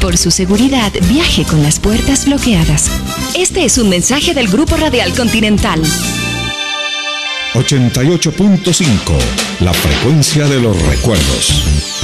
Por su seguridad, viaje con las puertas bloqueadas. Este es un mensaje del Grupo Radial Continental. 88.5, la frecuencia de los recuerdos.